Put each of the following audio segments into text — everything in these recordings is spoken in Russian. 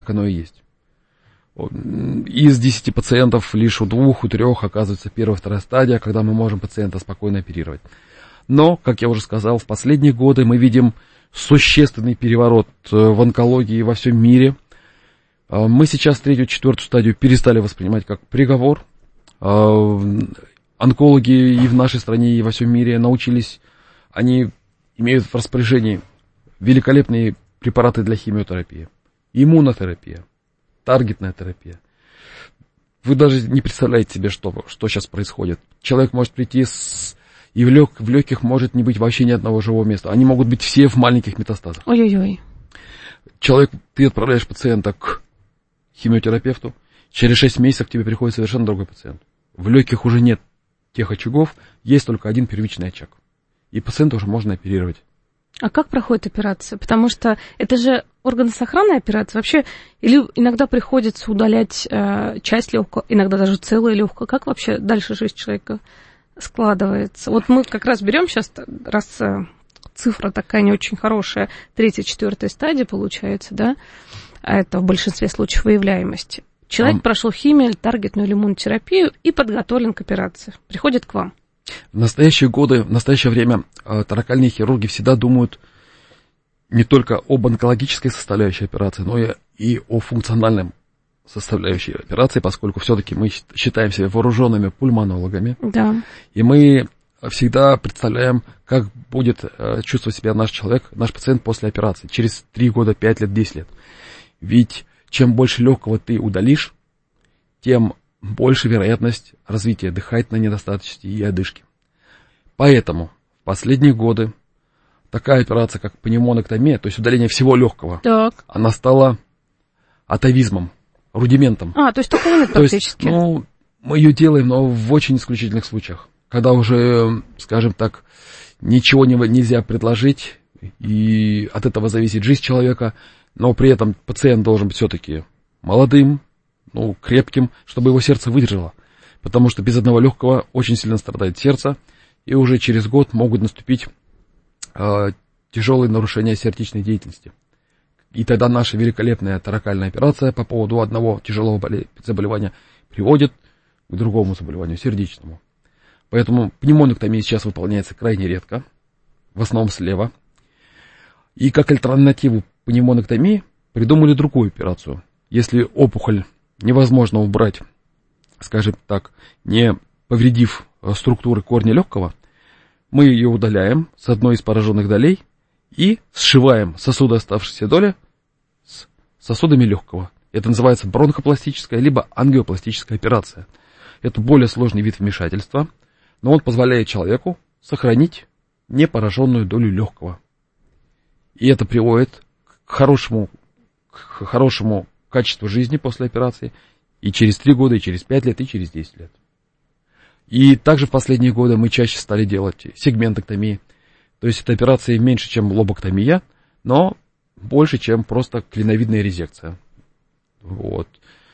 оно и есть. Из 10 пациентов лишь у 2, у 3 оказывается первая, вторая стадия, когда мы можем пациента спокойно оперировать. Но, как я уже сказал, в последние годы мы видим существенный переворот в онкологии во всем мире. Мы сейчас 3-ю, 4-ю стадию перестали воспринимать как приговор. Онкологи и в нашей стране, и во всем мире научились, они имеют в распоряжении великолепные препараты для химиотерапии, иммунотерапия, таргетная терапия. Вы даже не представляете себе, что сейчас происходит. Человек может прийти и в легких может не быть вообще ни одного живого места. Они могут быть все в маленьких метастазах. Ой-ой-ой. Ты отправляешь пациента к химиотерапевту, через 6 месяцев к тебе приходит совершенно другой пациент. В легких уже нет тех очагов, есть только один первичный очаг. И пациента уже можно оперировать. А как проходит операция? Потому что это же органосохранная операция. Вообще, или иногда приходится удалять часть легкого, иногда даже целое легкое. Как вообще дальше жизнь человека складывается? Вот мы как раз берем сейчас, раз цифра такая не очень хорошая, 3-я, 4-я стадия получается, да? А это в большинстве случаев выявляемости. Человек прошел химию, таргетную или иммунотерапию и подготовлен к операции. Приходит к вам. В настоящее время торакальные хирурги всегда думают не только об онкологической составляющей операции, но и о функциональном составляющей операции, поскольку все-таки мы считаем себя вооруженными пульмонологами. Да. И мы всегда представляем, как будет чувствовать себя наш человек, наш пациент после операции, через 3 года, 5 лет, 10 лет. Ведь чем больше легкого ты удалишь, тем больше вероятность развития дыхательной недостаточности и одышки. Поэтому в последние годы такая операция, как пневмонэктомия, то есть удаление всего легкого, так, она стала атовизмом, рудиментом. То есть такого нет практически. То есть, мы ее делаем, но в очень исключительных случаях, когда уже, скажем так, ничего нельзя предложить, и от этого зависит жизнь человека, но при этом пациент должен быть все-таки молодым, крепким, чтобы его сердце выдержало. Потому что без одного легкого очень сильно страдает сердце, и уже через год могут наступить тяжелые нарушения сердечной деятельности. И тогда наша великолепная торакальная операция по поводу одного тяжелого заболевания приводит к другому заболеванию, сердечному. Поэтому пневмонэктомия сейчас выполняется крайне редко, в основном слева. И как альтернативу пневмонэктомии придумали другую операцию. Если опухоль невозможно убрать, скажем так, не повредив структуры корня легкого, мы ее удаляем с одной из пораженных долей и сшиваем сосуды оставшейся доли с сосудами легкого. Это называется бронхопластическая либо ангиопластическая операция. Это более сложный вид вмешательства, но он позволяет человеку сохранить непораженную долю легкого. И это приводит к хорошему качеству жизни после операции и через 3 года, и через 5 лет, и через 10 лет. И также в последние годы мы чаще стали делать сегментэктомии. То есть это операции меньше, чем лоботомия, но больше, чем просто клиновидная резекция. Вот.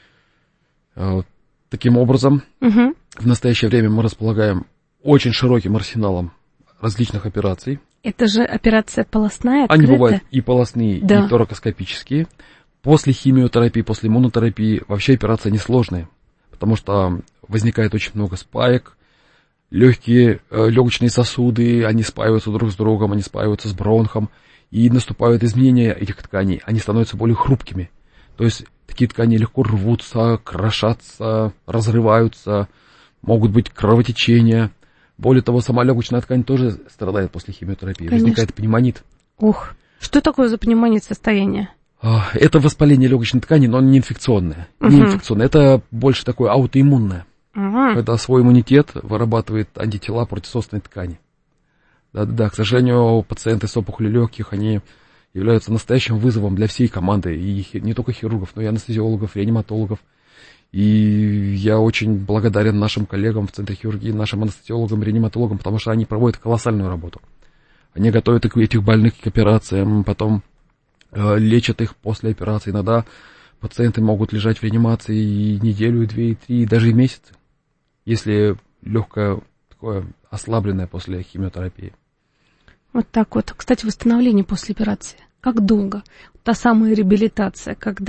Таким образом, в настоящее время мы располагаем очень широким арсеналом различных операций. Это же операция полостная, открытая? Они бывают и полостные, да, и торакоскопические. После химиотерапии, после иммунотерапии вообще операции несложные, потому что возникает очень много спаек, легочные сосуды, они спаиваются друг с другом, они спаиваются с бронхом, и наступают изменения этих тканей, они становятся более хрупкими. То есть такие ткани легко рвутся, крошатся, разрываются, могут быть кровотечения. Более того, сама легочная ткань тоже страдает после химиотерапии. Конечно. Возникает пневмонит. Ух, что такое за пневмонит состояние? Это воспаление легочной ткани, но не инфекционное. Не инфекционное, это больше такое аутоиммунное. Когда свой иммунитет вырабатывает антитела против собственной ткани. Да, к сожалению, пациенты с опухолью легких, они являются настоящим вызовом для всей команды, и не только хирургов, но и анестезиологов, реаниматологов. И я очень благодарен нашим коллегам в Центре хирургии, нашим анестезиологам, реаниматологам, потому что они проводят колоссальную работу. Они готовят этих больных к операциям, потом лечат их после операции. Иногда пациенты могут лежать в реанимации и неделю, и 2, и 3, и даже и месяцы, если легкое такое ослабленное после химиотерапии. Вот так вот. Кстати, восстановление после операции. Как долго? Та самая реабилитация, когда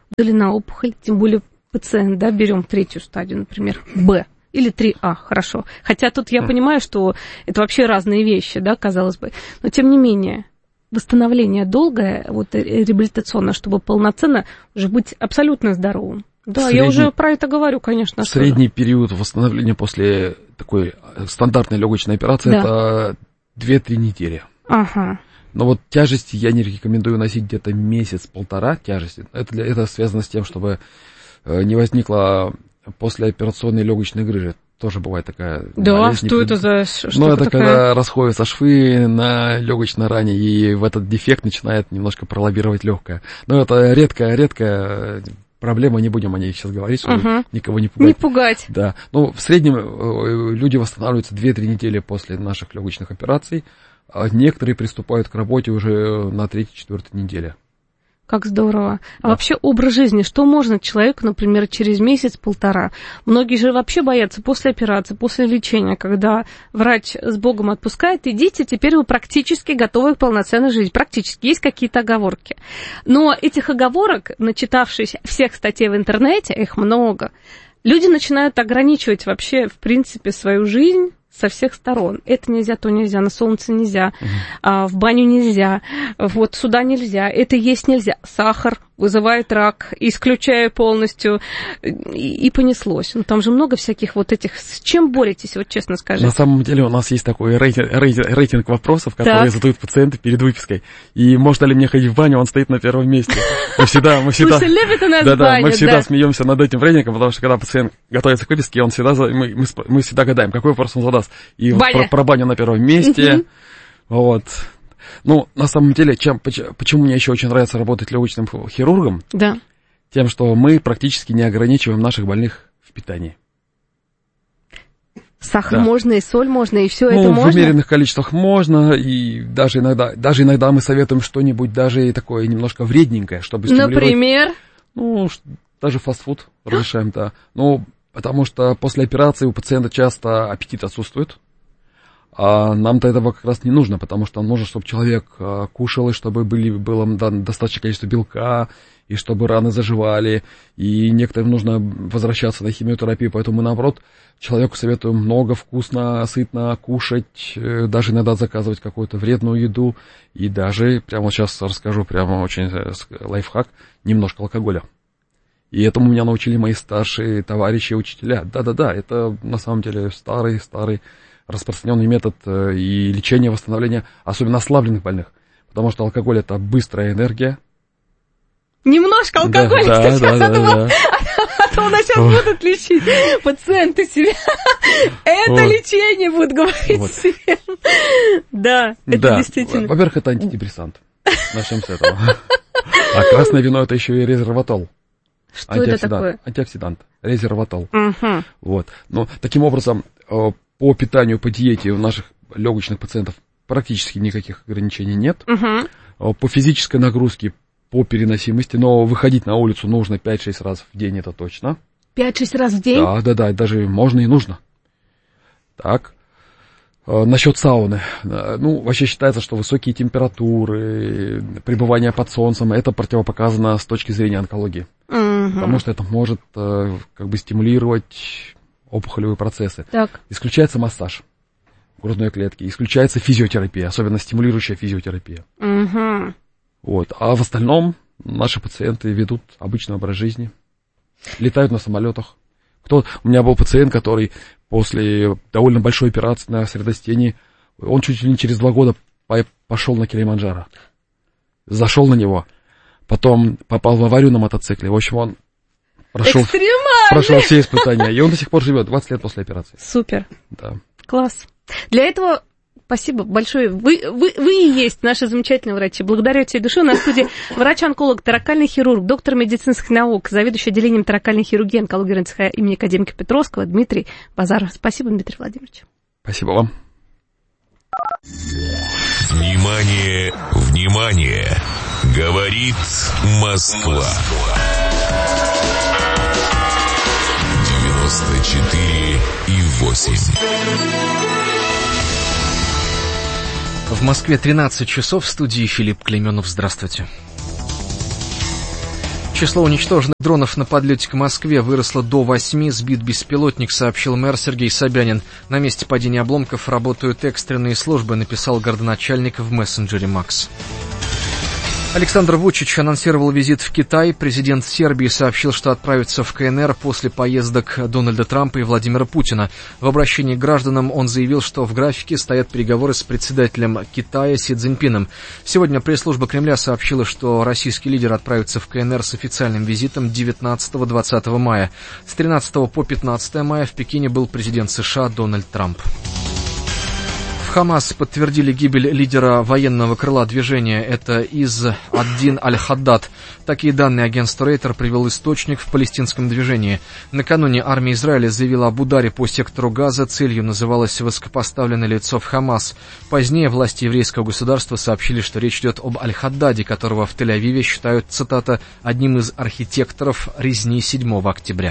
удалена опухоль, тем более пациент, да, берем 3-ю стадию, например, Б. Или 3А, хорошо. Хотя тут я понимаю, что это вообще разные вещи, да, казалось бы. Но тем не менее, восстановление долгое, вот реабилитационное, чтобы полноценно уже быть абсолютно здоровым. Да, я уже про это говорю, конечно. Средний период восстановления после такой стандартной легочной операции, да, это 2-3 недели. Ага. Но вот тяжести я не рекомендую носить где-то месяц-полтора тяжести. Это связано с тем, чтобы не возникло послеоперационной легочной грыжи. Тоже бывает такая болезнь. Что это за штука? Ну, это такая? Когда расходятся швы на легочной ране, и в этот дефект начинает немножко пролоббировать легкое. Но это редкая проблема, не будем о ней сейчас говорить, чтобы никого не пугать. Не пугать. Да. Ну, в среднем люди восстанавливаются 2-3 недели после наших легочных операций, а некоторые приступают к работе уже на 3-4 неделе. Как здорово. А вообще образ жизни, что можно человеку, например, через месяц-полтора? Многие же вообще боятся после операции, после лечения, когда врач с Богом отпускает, идите, теперь вы практически готовы к полноценной жизни. Практически. Есть какие-то оговорки. Но этих оговорок, начитавшись всех статей в интернете, их много, люди начинают ограничивать вообще, в принципе, свою жизнь со всех сторон. Это нельзя, то нельзя, на солнце нельзя, в баню нельзя, вот сюда нельзя, это есть нельзя. Сахар вызывает рак, исключая полностью, и понеслось. Ну, там же много всяких вот этих... С чем боретесь, вот честно скажите? На самом деле у нас есть такой рейтинг вопросов, которые задают пациенты перед выпиской. И можно ли мне ходить в баню, он стоит на первом месте. Мы всегда любят у нас баню, мы всегда смеемся над этим рейтингом, потому что когда пациент готовится к выписке, мы всегда гадаем, какой вопрос он задаст. И про баню на первом месте. Вот. Ну, на самом деле, почему мне еще очень нравится работать легочным хирургом? Да. Тем, что мы практически не ограничиваем наших больных в питании. Сахар можно, и соль можно, и все это можно? В умеренных количествах можно, и даже иногда мы советуем что-нибудь даже такое немножко вредненькое, чтобы стимулировать... Например? Ну, даже фастфуд разрешаем, да. Ну, потому что после операции у пациента часто аппетит отсутствует. А нам-то этого как раз не нужно, потому что нужно, чтобы человек кушал, и чтобы было достаточное количество белка, и чтобы раны заживали, и некоторым нужно возвращаться на химиотерапию, поэтому мы, наоборот, человеку советуем много, вкусно, сытно кушать, даже иногда заказывать какую-то вредную еду, и даже, прямо вот сейчас расскажу, прямо очень лайфхак, немножко алкоголя. И этому меня научили мои старшие товарищи и учителя. Да-да-да, это на самом деле старый распространенный метод и лечения, восстановления, особенно ослабленных больных. Потому что алкоголь — это быстрая энергия. Немножко алкоголя сейчас, а то у нас сейчас будут лечить пациенты себя. Это лечение будут говорить себе. Да, это действительно. Во-первых, это антидепрессант. Начнем с этого. А красное вино — это еще и резверватол. Что это такое? Антиоксидант. Резверватол. Вот. Но таким образом, по питанию, по диете у наших легочных пациентов практически никаких ограничений нет. По физической нагрузке, по переносимости, но выходить на улицу нужно 5-6 раз в день, это точно. 5-6 раз в день? Да, даже можно и нужно. Так. Насчет сауны. Ну, вообще считается, что высокие температуры, пребывание под солнцем, это противопоказано с точки зрения онкологии. Потому что это может как бы стимулировать опухолевые процессы. Так. Исключается массаж грудной клетки, исключается физиотерапия, особенно стимулирующая физиотерапия. Вот. А в остальном наши пациенты ведут обычный образ жизни, летают на самолетах. У меня был пациент, который после довольно большой операции на средостении, он чуть ли не через 2 года пошел на Килиманджаро. Зашел на него, потом попал в аварию на мотоцикле. В общем, он прошел все испытания, и он до сих пор живет 20 лет после операции. Супер. Да. Класс. Для этого спасибо большое. Вы и есть наши замечательные врачи. Благодарю от всей души. У нас в студии врач-онколог, торакальный хирург, доктор медицинских наук, заведующий отделением торакальной хирургии онкологии РНЦХ имени академика Петровского Дмитрий Базаров. Спасибо, Дмитрий Владимирович. Спасибо вам. Внимание, внимание! Говорит Москва. 94,8. В Москве 13 часов, в студии Филипп Клейменов. Здравствуйте. Число уничтоженных дронов на подлете к Москве выросло до 8, сбит беспилотник, сообщил мэр Сергей Собянин. На месте падения обломков работают экстренные службы, написал городоначальник в мессенджере Макс. Александр Вучич анонсировал визит в Китай. Президент Сербии сообщил, что отправится в КНР после поездок Дональда Трампа и Владимира Путина. В обращении к гражданам он заявил, что в графике стоят переговоры с председателем Китая Си Цзиньпином. Сегодня пресс-служба Кремля сообщила, что российский лидер отправится в КНР с официальным визитом 19-20 мая. С 13 по 15 мая в Пекине был президент США Дональд Трамп. В Хамас подтвердили гибель лидера военного крыла движения. Это Изз-ад-Дин аль-Хаддад. Такие данные агентство Рейтер привел источник в палестинском движении. Накануне армия Израиля заявила об ударе по сектору Газа. Целью называлось высокопоставленное лицо в Хамас. Позднее власти еврейского государства сообщили, что речь идет об аль-Хаддаде, которого в Тель-Авиве считают, цитата, одним из архитекторов резни 7 октября.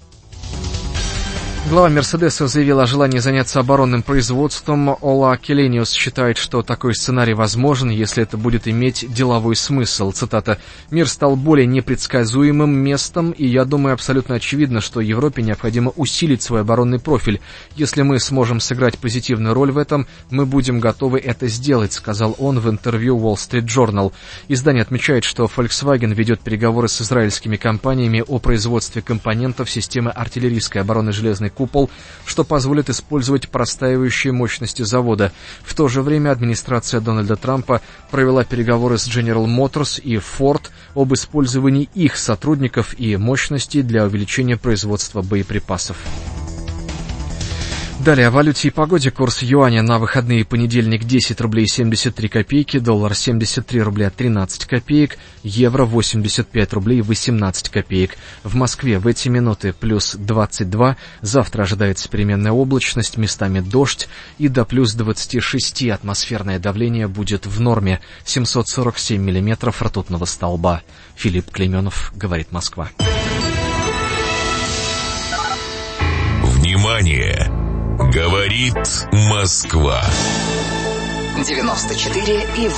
Глава Мерседеса заявил о желании заняться оборонным производством. Ола Келениус считает, что такой сценарий возможен, если это будет иметь деловой смысл. Цитата. «Мир стал более непредсказуемым местом, и я думаю, абсолютно очевидно, что Европе необходимо усилить свой оборонный профиль. Если мы сможем сыграть позитивную роль в этом, мы будем готовы это сделать», сказал он в интервью Wall Street Journal. Издание отмечает, что Volkswagen ведет переговоры с израильскими компаниями о производстве компонентов системы артиллерийской обороны «Железный купол», что позволит использовать простаивающие мощности завода. В то же время администрация Дональда Трампа провела переговоры с General Motors и Ford об использовании их сотрудников и мощностей для увеличения производства боеприпасов. Далее о валюте и погоде. Курс юаня на выходные: понедельник 10 рублей 73 копейки, доллар 73 рубля 13 копеек, евро 85 рублей 18 копеек. В Москве в эти минуты плюс 22, завтра ожидается переменная облачность, местами дождь, и до плюс 26 атмосферное давление будет в норме, 747 миллиметров ртутного столба. Филипп Клейменов, говорит Москва. Внимание! Говорит Москва. 94,8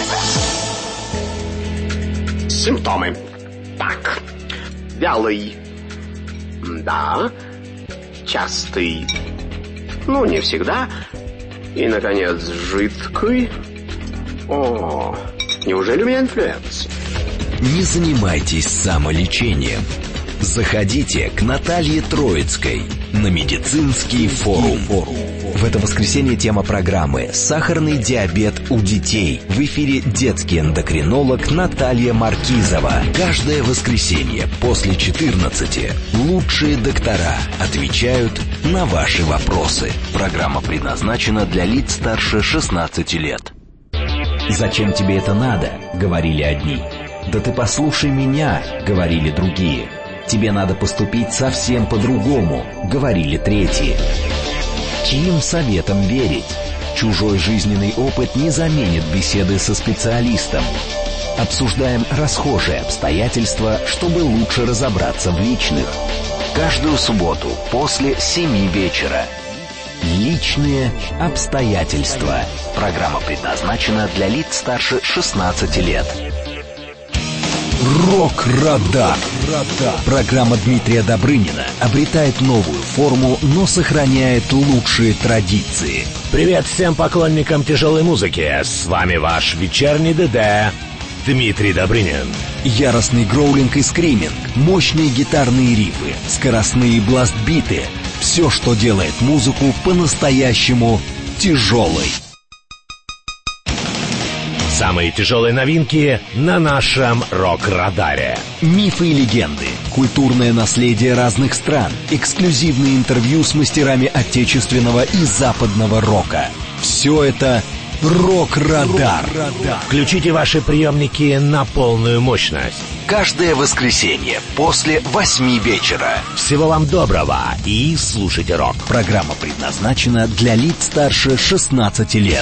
FM. Симптомы. Так. Вялый. Да. Частый. Ну, не всегда. И, наконец, жидкий. О, неужели у меня инфлюенс? Не занимайтесь самолечением. Заходите к Наталье Троицкой на медицинский форум. В это воскресенье тема программы «Сахарный диабет у детей». В эфире детский эндокринолог Наталья Маркизова. Каждое воскресенье после 14 лучшие доктора отвечают на ваши вопросы. Программа предназначена для лиц старше 16 лет. «Зачем тебе это надо?» — говорили одни. «Да ты послушай меня», — говорили другие. «Тебе надо поступить совсем по-другому», — говорили третьи. Чьим советам верить? Чужой жизненный опыт не заменит беседы со специалистом. Обсуждаем расхожие обстоятельства, чтобы лучше разобраться в личных. Каждую субботу после 7 вечера. Личные обстоятельства. Программа предназначена для лиц старше 16 лет. Рок-радар. Программа Дмитрия Добрынина обретает новую форму, но сохраняет лучшие традиции. Привет всем поклонникам тяжелой музыки. С вами ваш вечерний ДД Дмитрий Добрынин. Яростный гроулинг и скриминг, мощные гитарные рифы, скоростные бластбиты. Все, что делает музыку по-настоящему тяжелой. Самые тяжелые новинки на нашем рок-радаре. Мифы и легенды, культурное наследие разных стран, эксклюзивные интервью с мастерами отечественного и западного рока. Все это рок-радар. Включите ваши приемники на полную мощность. Каждое воскресенье после 8 вечера. Всего вам доброго и слушайте рок. Программа предназначена для лиц старше 16 лет.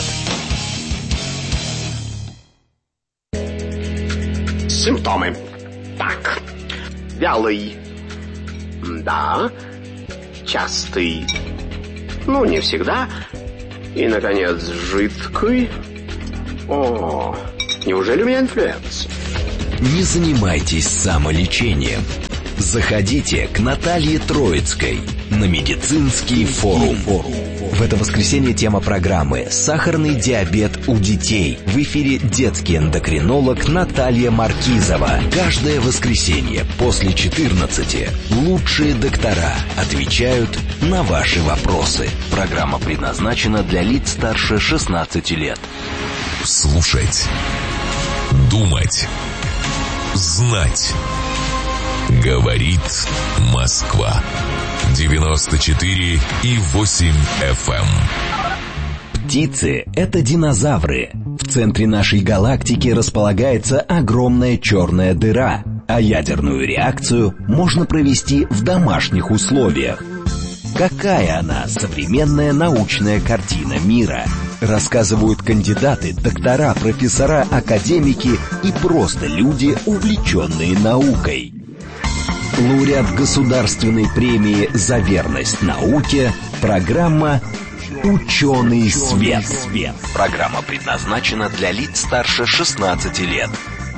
Симптомы. Так. Вялый. Да. Частый. Ну, не всегда. И, наконец, жидкий. О, неужели у меня инфлюенс? Не занимайтесь самолечением. Заходите к Наталье Троицкой на медицинский форум. В это воскресенье тема программы «Сахарный диабет у детей». В эфире детский эндокринолог Наталья Маркизова. Каждое воскресенье после 14 лучшие доктора отвечают на ваши вопросы. Программа предназначена для лиц старше 16 лет. Слушать, думать, знать. Говорит Москва. 94,8 FM. Птицы – это динозавры. В центре нашей галактики располагается огромная черная дыра, а ядерную реакцию можно провести в домашних условиях. Какая она, современная научная картина мира? Рассказывают кандидаты, доктора, профессора, академики и просто люди, увлеченные наукой. Лауреат Государственной премии «За верность науке» программа «Ученый свет». Программа предназначена для лиц старше 16 лет.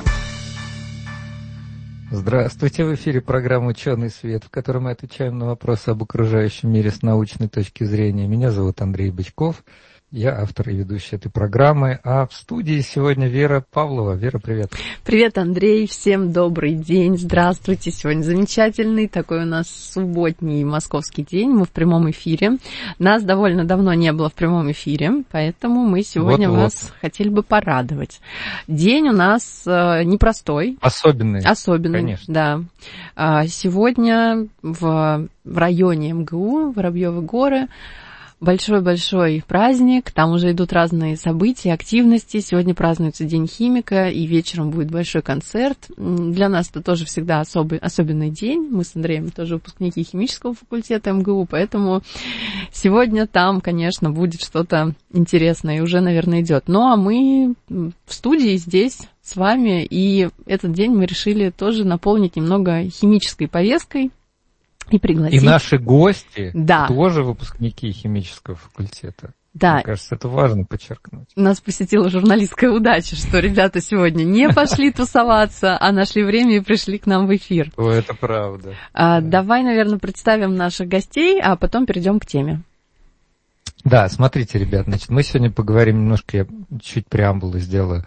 Здравствуйте, в эфире программа «Ученый свет», в которой мы отвечаем на вопросы об окружающем мире с научной точки зрения. Меня зовут Андрей Бычков, я автор и ведущий этой программы, а в студии сегодня Вера Павлова. Вера, привет. Привет, Андрей, всем добрый день, здравствуйте. Сегодня замечательный такой у нас субботний московский день, мы в прямом эфире. Нас довольно давно не было в прямом эфире, поэтому мы сегодня вас хотели бы порадовать. День у нас непростой. Особенный, конечно. Да. Сегодня в районе МГУ, Воробьевы горы, большой-большой праздник, там уже идут разные события, активности. Сегодня празднуется День химика, и вечером будет большой концерт. Для нас это тоже всегда особенный день. Мы с Андреем тоже выпускники химического факультета МГУ, поэтому сегодня там, конечно, будет что-то интересное, и уже, наверное, идет. Ну, а мы в студии здесь с вами, и этот день мы решили тоже наполнить немного химической повесткой. И пригласить. И наши гости тоже выпускники химического факультета. Да. Мне кажется, это важно подчеркнуть. Нас посетила журналистская удача, что ребята сегодня не пошли тусоваться, а нашли время и пришли к нам в эфир. О, это правда. Давай, наверное, представим наших гостей, а потом перейдем к теме. Да, смотрите, ребят, значит, мы сегодня поговорим немножко, я чуть преамбулу сделаю,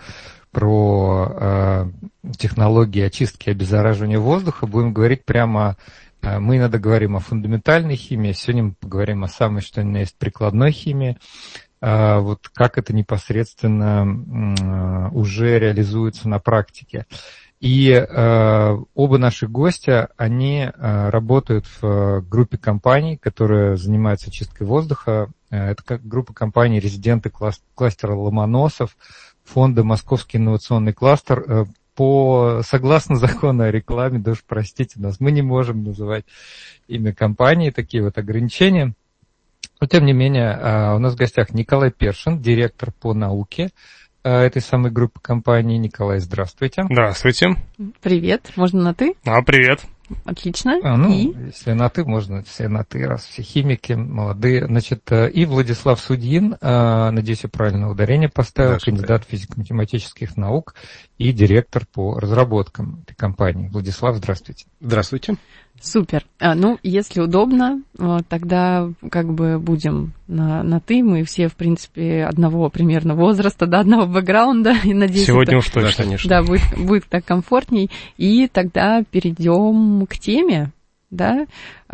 про технологии очистки и обеззараживания воздуха. Будем говорить прямо... Мы иногда говорим о фундаментальной химии, сегодня мы поговорим о самой, что ни на есть, прикладной химии, вот как это непосредственно уже реализуется на практике. И оба наших гостя, они работают в группе компаний, которые занимаются чисткой воздуха. Это группа компаний «Резиденты» кластера Ломоносов, фонда «Московский инновационный кластер». Согласно закону о рекламе, да уж простите нас, мы не можем называть имя компании, такие вот ограничения. Но, тем не менее, у нас в гостях Николай Першин, директор по науке этой самой группы компаний. Николай, здравствуйте. Здравствуйте. Привет. Можно на «ты»? Привет. Отлично. Если на «ты», можно все на «ты», раз все химики молодые. Значит, и Владислав Судьин, надеюсь, я правильно ударение поставил, кандидат физико-математических наук и директор по разработкам этой компании. Владислав, здравствуйте. Здравствуйте. Супер. Если удобно, тогда как бы будем на «ты». Мы все, в принципе, одного примерно возраста, одного бэкграунда. И, надеюсь, сегодня уж точно, конечно. Да, будет так комфортней. И тогда перейдем к теме. Да?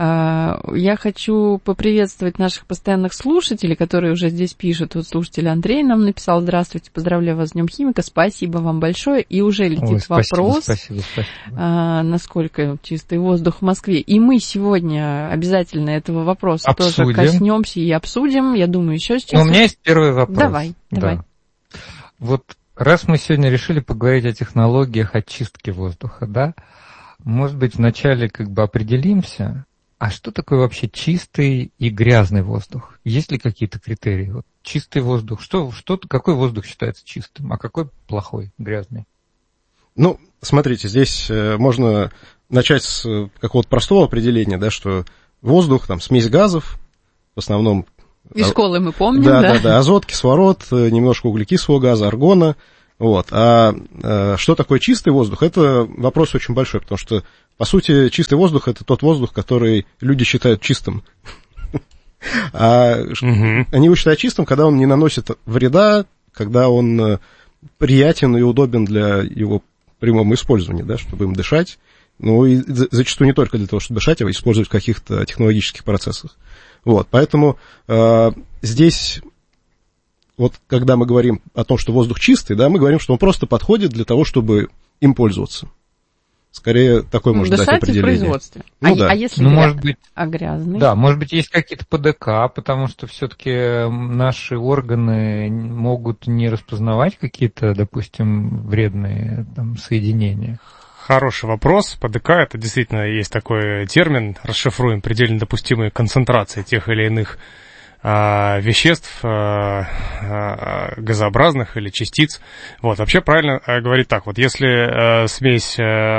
Я хочу поприветствовать наших постоянных слушателей, которые уже здесь пишут. Вот слушатель Андрей нам написал: здравствуйте, поздравляю вас с Днем химика, спасибо вам большое. И уже летит вопрос, спасибо. насколько чистый воздух в Москве. И мы сегодня обязательно этого вопроса обсудим. Тоже коснемся и обсудим. Я думаю, еще сейчас. У меня есть первый вопрос. Давай. Вот раз мы сегодня решили поговорить о технологиях очистки воздуха, да, может быть, вначале как бы определимся, а что такое вообще чистый и грязный воздух? Есть ли какие-то критерии? Вот чистый воздух, какой воздух считается чистым, а какой плохой, грязный? Ну, смотрите, здесь можно начать с какого-то простого определения, да, что воздух, там, смесь газов, в основном... Из школы мы помним, да? Да, азот, кислород, немножко углекислого газа, аргона, Вот. А что такое чистый воздух? Это вопрос очень большой, потому что, по сути, чистый воздух – это тот воздух, который люди считают чистым. А они его считают чистым, когда он не наносит вреда, когда он приятен и удобен для его прямого использования, да, чтобы им дышать. Ну, и зачастую не только для того, чтобы дышать, а использовать в каких-то технологических процессах. Вот. Поэтому здесь... Вот когда мы говорим о том, что воздух чистый, да, мы говорим, что он просто подходит для того, чтобы им пользоваться. Скорее, такое можно дать определение. В производстве. Ну, да. А если может быть, грязный? Да, может быть, есть какие-то ПДК, потому что все-таки наши органы могут не распознавать какие-то, допустим, вредные там соединения. Хороший вопрос. ПДК — это действительно есть такой термин. Расшифруем: предельно допустимые концентрации тех или иных веществ газообразных или частиц. Вот, вообще правильно говорить так. Вот если смесь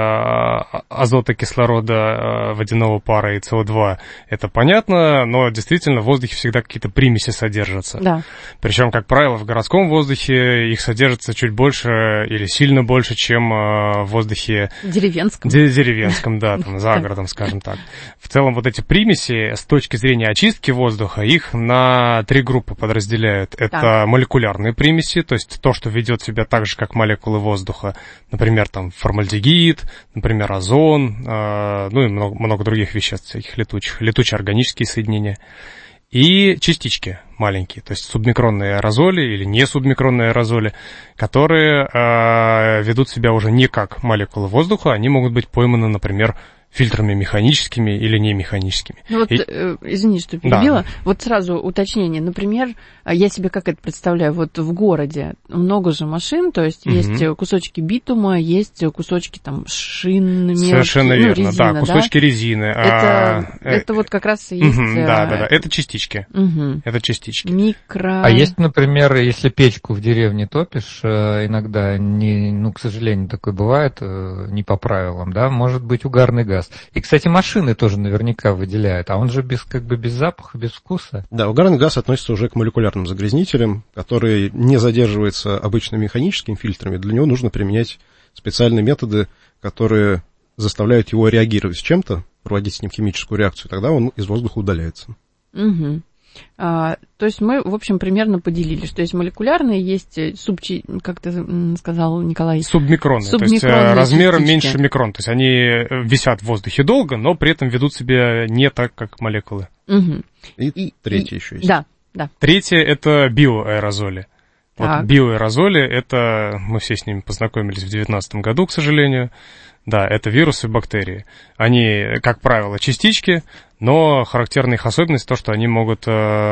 азота, кислорода, водяного пара и СО2, это понятно, но действительно в воздухе всегда какие-то примеси содержатся. Да. Причем, как правило, в городском воздухе их содержится чуть больше или сильно больше, чем в воздухе деревенском. Деревенском, да, там, за городом, скажем так. В целом вот эти примеси с точки зрения очистки воздуха, их на 3 группы подразделяют. Это молекулярные примеси, то есть то, что ведет себя так же, как молекулы воздуха. Например, там формальдегид, например, озон, ну и много других веществ, всяких летучие органические соединения. И частички маленькие, то есть субмикронные аэрозоли или не субмикронные аэрозоли, которые ведут себя уже не как молекулы воздуха, они могут быть пойманы, например, фильтрами механическими или не механическими. Ну вот, извини, что перебила. Да. Вот сразу уточнение. Например, я себе как это представляю, вот в городе много же машин, то есть есть кусочки битума, есть кусочки там шин. Совершенно верно, резина, да, кусочки резины. Это вот как раз и есть... Да, это частички. Это частички. А есть, например, если печку в деревне топишь, иногда, к сожалению, такое бывает, не по правилам, да, может быть угарный газ. И, кстати, машины тоже наверняка выделяют, а он же без запаха, без вкуса. Да, угарный газ относится уже к молекулярным загрязнителям, который не задерживается обычными механическими фильтрами. Для него нужно применять специальные методы, которые заставляют его реагировать с чем-то, проводить с ним химическую реакцию, тогда он из воздуха удаляется. Угу. То есть мы, в общем, примерно поделили, что есть молекулярные, есть как ты сказал, Николай? Субмикронные, то есть размером меньше микрон. То есть они висят в воздухе долго, но при этом ведут себя не так, как молекулы. Угу. И третье еще есть. Да. Третье — это биоаэрозоли. Вот биоаэрозоли — это, мы все с ними познакомились в 2019 году, к сожалению. Да, это вирусы и бактерии. Они, как правило, частички, но характерная их особенность то, что они могут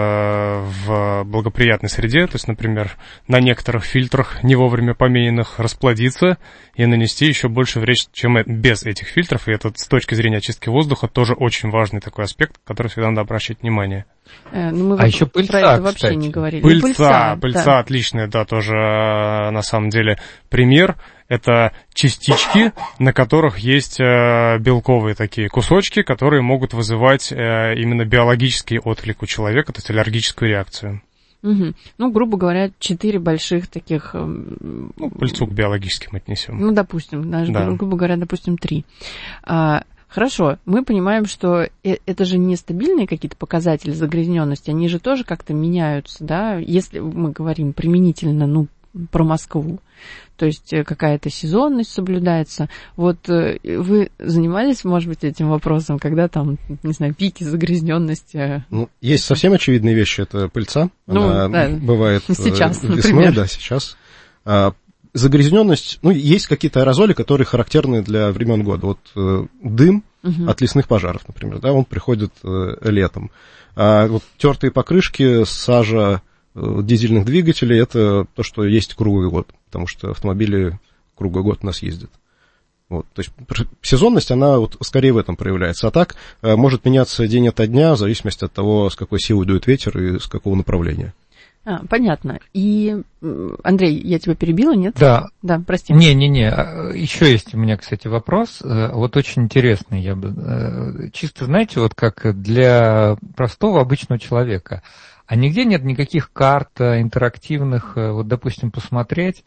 в благоприятной среде, то есть, например, на некоторых фильтрах, не вовремя помененных, расплодиться и нанести еще больше вред, чем без этих фильтров. И это с точки зрения очистки воздуха тоже очень важный такой аспект, который всегда надо обращать внимание. Мы еще пыльца, про это вообще кстати. Не говорили. Пыльца да. Отличная, да, тоже на самом деле пример. Это частички, на которых есть белковые такие кусочки, которые могут вызывать именно биологический отклик у человека, то есть аллергическую реакцию. Угу. Ну, грубо говоря, 4 больших таких... Пыльцу к биологическим отнесем. Ну, допустим, даже, да. Грубо говоря, 3. Хорошо, мы понимаем, что это же нестабильные какие-то показатели загрязненности, они же тоже как-то меняются, да, если мы говорим применительно, про Москву. То есть какая-то сезонность соблюдается. Вот вы занимались, может быть, этим вопросом, когда там, не знаю, пики загрязненности? Есть совсем очевидные вещи. Это пыльца. Она бывает сейчас, весной, например. Да, сейчас. Загрязненность, есть какие-то аэрозоли, которые характерны для времен года. Вот дым от лесных пожаров, например, да, он приходит летом. А вот тертые покрышки, сажа дизельных двигателей — это то, что есть круглый год, потому что автомобили круглый год у нас ездят. Вот, то есть сезонность, она вот скорее в этом проявляется. А так может меняться день ото дня в зависимости от того, с какой силой дует ветер и с какого направления. Понятно. И, Андрей, я тебя перебила, нет? Да. Да, прости. Не. Еще есть у меня, кстати, вопрос. Вот очень интересный. Чисто, знаете, вот как для простого обычного человека. А нигде нет никаких карт интерактивных, вот, допустим, посмотреть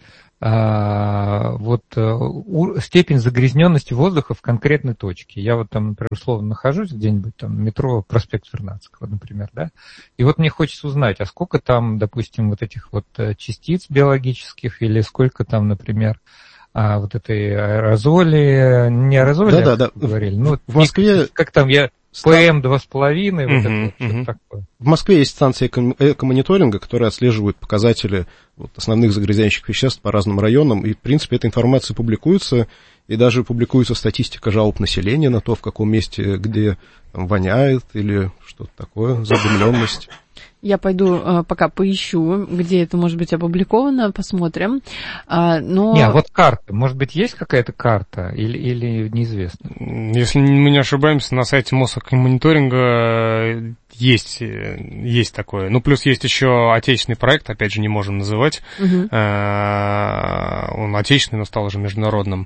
степень загрязненности воздуха в конкретной точке. Я вот там, например, условно нахожусь где-нибудь там метро проспект Вернадского, например, да, и вот мне хочется узнать, а сколько там, допустим, вот этих вот частиц биологических или сколько там, например, вот этой аэрозоли, не аэрозоли, да. говорили, ну, в Москве... Как там, ПМ 2,5, вот это что-то такое. В Москве есть станции экомониторинга, которые отслеживают показатели основных загрязняющих веществ по разным районам, и, в принципе, эта информация публикуется, и даже публикуется статистика жалоб населения на то, в каком месте, где там воняет или что-то такое, задымленность. Я пойду пока поищу, где это может быть опубликовано, посмотрим. Не, вот карта. Может быть, есть какая-то карта или неизвестно? Если мы не ошибаемся, на сайте Мосэкомониторинга есть такое. Ну, плюс есть еще отечественный проект, опять же, не можем называть. Он отечественный, но стал уже международным.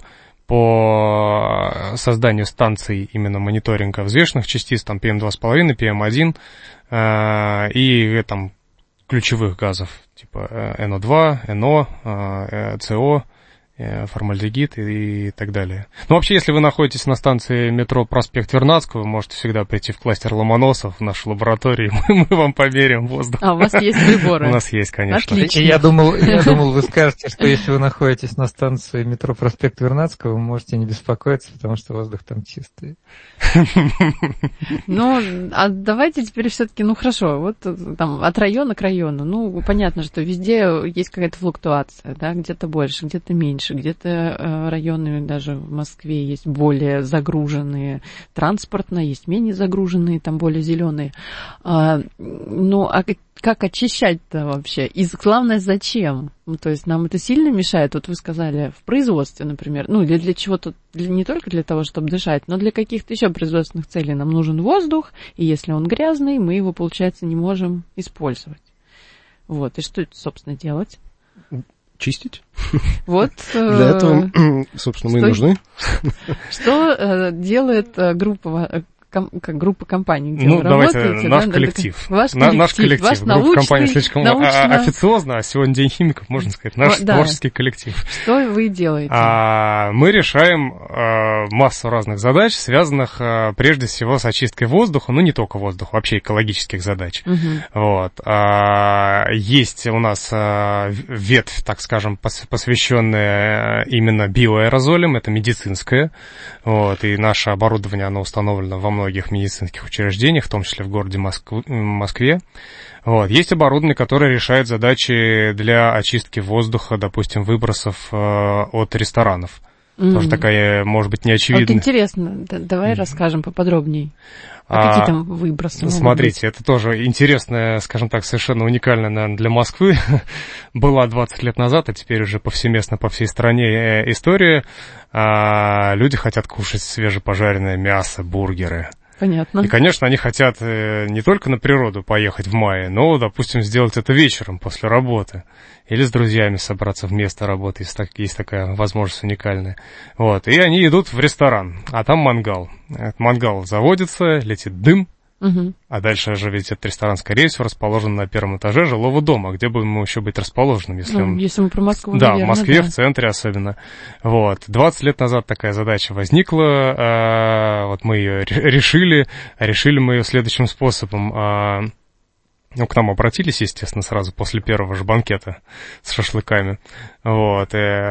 По созданию станций именно мониторинга взвешенных частиц, там PM2,5, PM1 и там ключевых газов, типа NO2, NO, CO, формальдегид и так далее. Ну, вообще, если вы находитесь на станции метро проспект Вернадского, вы можете всегда прийти в кластер Ломоносов, в нашу лабораторию, мы вам померяем воздух. А у вас есть приборы? У нас есть, конечно. Отлично. Я думал, вы скажете, что если вы находитесь на станции метро проспект Вернадского, вы можете не беспокоиться, потому что воздух там чистый. Ну, а давайте теперь все-таки, ну хорошо, вот там от района к району, ну, понятно, что везде есть какая-то флуктуация, да, где-то больше, где-то меньше. Где-то районы даже в Москве есть более загруженные транспортно, есть менее загруженные, там более зеленые. Ну, а как очищать-то вообще? И главное, зачем? Ну, то есть нам это сильно мешает? Вот вы сказали, в производстве, например, ну, или для чего-то, не только для того, чтобы дышать, но для каких-то еще производственных целей нам нужен воздух, и если он грязный, мы его, получается, не можем использовать. Вот, и что это, собственно, делать? Чистить. Вот. Для этого, собственно, мы и нужны. Что делает группа компаний, где вы работаете? Давайте, наш коллектив. Ваш коллектив. Ваш группа компаний слишком официозно, а сегодня День химиков, можно сказать, наш творческий коллектив. Что вы делаете? Мы решаем массу разных задач, связанных прежде всего с очисткой воздуха, ну не только воздуха, вообще экологических задач. Вот. Есть у нас ветвь, так скажем, посвященная именно биоаэрозолям, это медицинское. Вот. И наше оборудование, оно установлено во многих медицинских учреждениях, в том числе в городе Москве. Вот. Есть оборудование, которое решает задачи для очистки воздуха, допустим, выбросов от ресторанов. Тоже такая, может быть, неочевидная. Вот интересно, давай расскажем поподробнее. Какие там выбросы? Смотрите, это тоже интересная, скажем так, совершенно уникальная, наверное, для Москвы. Была 20 лет назад, а теперь уже повсеместно по всей стране история. Люди хотят кушать свежепожаренное мясо, бургеры. Понятно. И, конечно, они хотят не только на природу поехать в мае, но, допустим, сделать это вечером после работы. Или с друзьями собраться в место работы, есть такая возможность уникальная. Вот. И они идут в ресторан, а там мангал. Этот мангал заводится, летит дым, а дальше же ведь этот ресторан, скорее всего, расположен на первом этаже жилого дома, где будем мы еще быть расположенным, если мы про Москву, да, наверное, в Москве, да. В центре особенно. Вот. 20 лет назад такая задача возникла, вот мы ее решили мы ее следующим способом. Ну, к нам обратились, естественно, сразу после первого же банкета с шашлыками. Вот.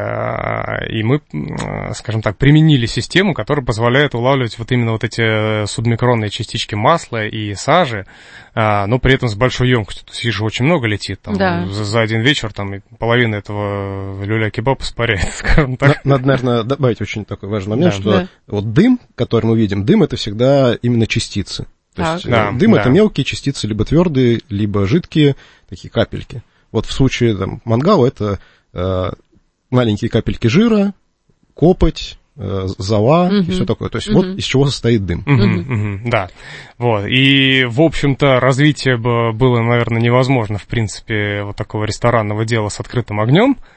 И мы, скажем так, применили систему, которая позволяет улавливать вот именно вот эти субмикронные частички масла и сажи, но при этом с большой емкостью. То есть их же очень много летит. Там, да. За один вечер там половина этого люля-кебаб испаряет, скажем так. Надо, наверное, добавить очень такой важный момент, что вот дым, который мы видим, дым — это всегда именно частицы. То есть дым — это мелкие частицы, либо твердые, либо жидкие, такие капельки. Вот в случае мангала это маленькие капельки жира, копоть, зола и все такое. То есть вот из чего состоит дым. Да. Вот. И, в общем-то, развитие было, наверное, невозможно, в принципе, вот такого ресторанного дела с открытым огнем.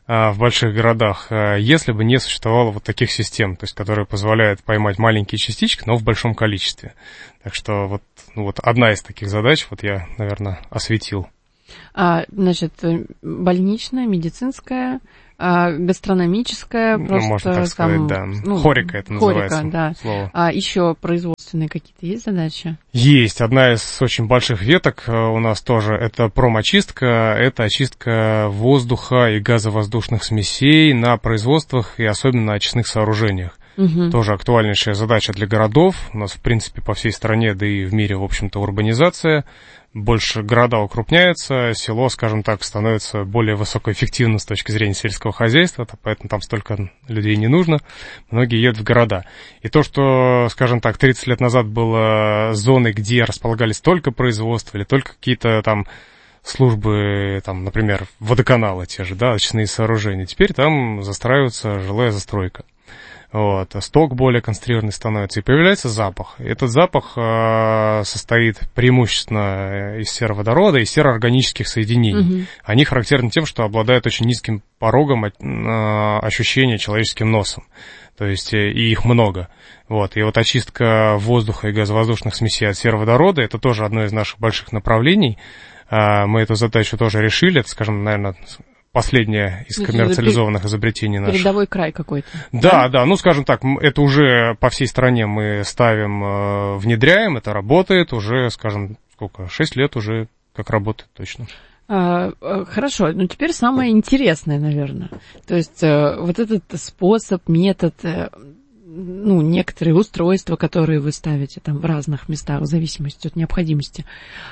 в больших городах, если бы не существовало вот таких систем, то есть которые позволяют поймать маленькие частички, но в большом количестве. Так что вот одна из таких задач вот я, наверное, осветил. Значит, больничная, медицинская, гастрономическая, просто можно так сказать, да. Хорика это называется. Да. Слово. А еще производственные какие-то есть задачи? Есть. Одна из очень больших веток у нас тоже это промочистка. Это очистка воздуха и газовоздушных смесей на производствах и особенно на очистных сооружениях. Тоже актуальнейшая задача для городов. У нас, в принципе, по всей стране, да и в мире, в общем-то, урбанизация. Больше города укрупняются, село, скажем так, становится более высокоэффективным с точки зрения сельского хозяйства, поэтому там столько людей не нужно, многие едут в города. И то, что, скажем так, 30 лет назад было зоны, где располагались только производства или только какие-то там службы, там, например, водоканалы те же, да, очистные сооружения, теперь там застраивается жилая застройка. Вот, сток более концентрированный становится, и появляется запах. И этот запах состоит преимущественно из сероводорода и сероорганических соединений. Они характерны тем, что обладают очень низким порогом ощущения человеческим носом. То есть и их много. Вот, и вот очистка воздуха и газовоздушных смесей от сероводорода — это тоже одно из наших больших направлений. Мы эту задачу тоже решили, это, скажем, наверное, последнее из коммерциализованных изобретений наших. Передовой край какой-то. Да, ну, скажем так, это уже по всей стране мы ставим, внедряем, это работает уже, скажем, 6 лет уже как работает точно. Хорошо, ну теперь самое интересное, наверное. То есть вот этот способ, метод, некоторые устройства, которые вы ставите там в разных местах, в зависимости от необходимости,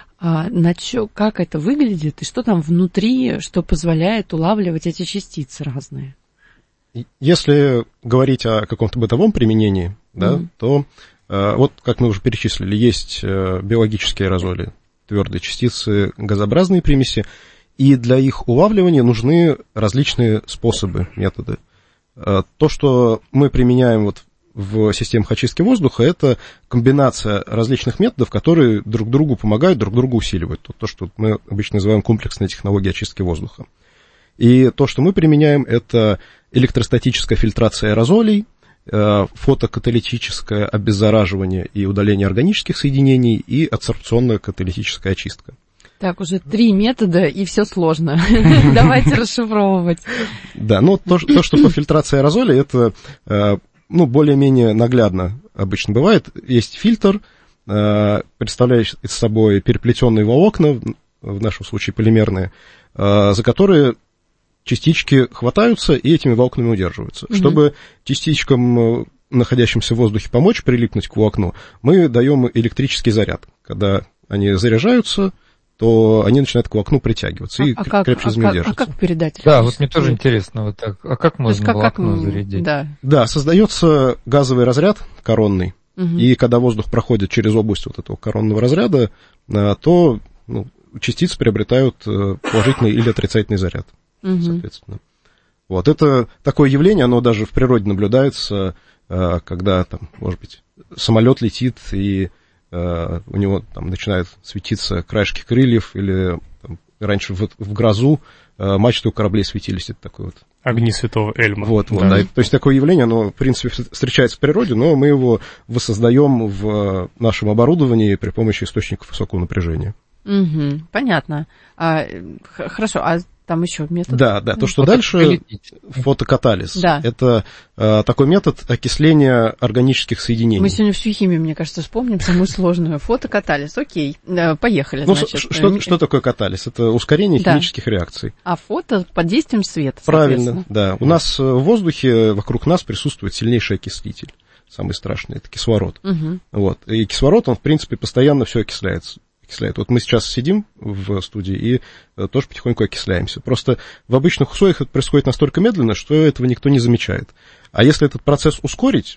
как это выглядит и что там внутри, что позволяет улавливать эти частицы разные? Если говорить о каком-то бытовом применении, да, то вот, как мы уже перечислили, есть биологические аэрозоли, твердые частицы, газообразные примеси, и для их улавливания нужны различные способы, методы. То, что мы применяем вот в системах очистки воздуха, это комбинация различных методов, которые друг другу помогают, друг другу усиливают. То, что мы обычно называем комплексной технологией очистки воздуха. И то, что мы применяем, это электростатическая фильтрация аэрозолей, фотокаталитическое обеззараживание и удаление органических соединений и адсорбционная каталитическая очистка. Так, уже 3 метода, и все сложно. Давайте расшифровывать. Да, то, что по фильтрации аэрозолей, это более-менее наглядно обычно бывает. Есть фильтр, представляющий собой переплетенные волокна, в нашем случае полимерные, за которые частички хватаются и этими волокнами удерживаются. Чтобы частичкам, находящимся в воздухе, помочь прилипнуть к волокну, мы даем электрический заряд. Когда они заряжаются, то они начинают к волокну притягиваться и крепче за него держатся. А как передать? Да, вот мне тоже интересно, вот так, как можно волокно зарядить? Да, создается газовый разряд коронный, и когда воздух проходит через область вот этого коронного разряда, то частицы приобретают положительный или отрицательный заряд, соответственно. Вот, это такое явление, оно даже в природе наблюдается, когда, там, может быть, самолет летит, и у него там начинают светиться краешки крыльев, или там, раньше в грозу мачты у кораблей светились. Это такой вот... Огни святого Эльма. Да. То есть такое явление, оно, в принципе, встречается в природе, но мы его воссоздаем в нашем оборудовании при помощи источников высокого напряжения. Понятно. Хорошо, а там еще метод? Да, то, что дальше фотокатализ. Да. Это такой метод окисления органических соединений. Мы сегодня всю химию, мне кажется, вспомним, самую сложную. Фотокатализ, окей, поехали, значит. Что такое катализ? Это ускорение химических реакций. А фото под действием света, правильно, да. У нас в воздухе вокруг нас присутствует сильнейший окислитель. Самый страшный, это кислород. Вот. И кислород, он, в принципе, постоянно все окисляется. Вот мы сейчас сидим в студии и тоже потихоньку окисляемся. Просто в обычных условиях это происходит настолько медленно, что этого никто не замечает. А если этот процесс ускорить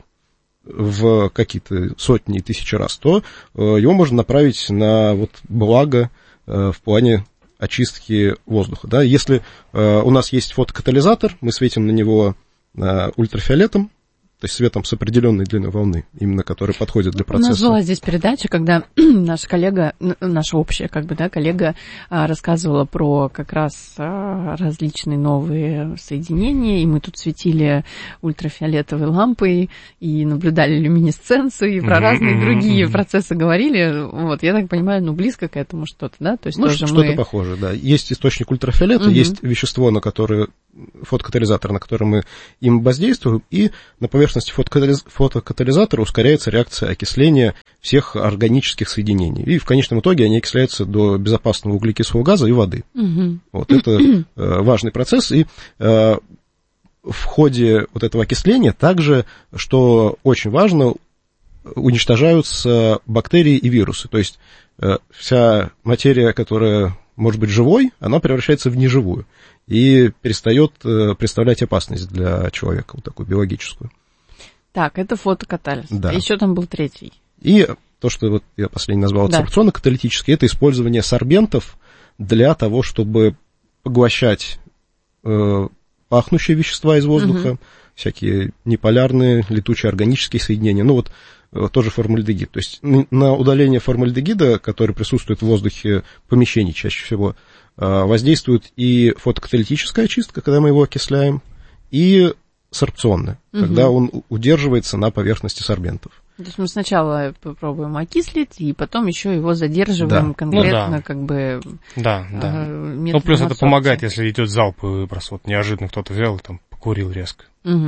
в какие-то сотни и тысячи раз, то его можно направить на благо в плане очистки воздуха. Да? Если у нас есть фотокатализатор, мы светим на него ультрафиолетом, то есть светом с определенной длиной волны, именно который подходит для процесса. У нас была здесь передача, когда наша коллега, наша общая коллега рассказывала про как раз различные новые соединения, и мы тут светили ультрафиолетовой лампой и наблюдали люминесценцию, и про разные другие процессы говорили. Вот, я так понимаю, близко к этому что-то, да? То есть тоже что-то похоже, да. Есть источник ультрафиолета, есть вещество, фотокатализатор, на который мы им воздействуем, и на поверхности фотокатализатора ускоряется реакция окисления всех органических соединений. И в конечном итоге они окисляются до безопасного углекислого газа и воды. Вот это важный процесс. И в ходе вот этого окисления также, что очень важно, уничтожаются бактерии и вирусы. То есть вся материя, которая может быть живой, она превращается в неживую и перестает представлять опасность для человека, вот такую биологическую. Так, это фотокатализ. Да. Еще там был третий. И то, что вот я последний назвал адсорбционно-каталитический, это использование сорбентов для того, чтобы поглощать пахнущие вещества из воздуха, всякие неполярные, летучие органические соединения. Тоже формальдегид. То есть на удаление формальдегида, который присутствует в воздухе помещений чаще всего, воздействует и фотокаталитическая очистка, когда мы его окисляем, и сорбционная, когда он удерживается на поверхности сорбентов. То есть мы сначала попробуем окислить, и потом еще его задерживаем конкретно, Да. Плюс это помогает, если идет залп и выброс. Вот неожиданно кто-то взял и там покурил резко.